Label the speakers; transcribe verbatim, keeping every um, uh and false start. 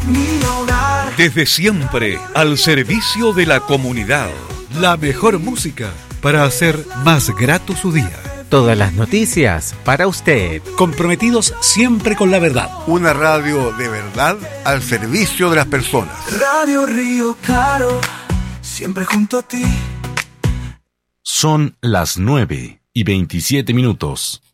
Speaker 1: mi hogar.
Speaker 2: Desde siempre, al servicio de la comunidad.
Speaker 3: La mejor música para hacer más grato su día.
Speaker 4: Todas las noticias para usted.
Speaker 3: Comprometidos siempre con la verdad.
Speaker 5: Una radio de verdad al servicio de las personas.
Speaker 1: Radio Río Claro, siempre junto a ti.
Speaker 6: Son las nueve y veintisiete minutos.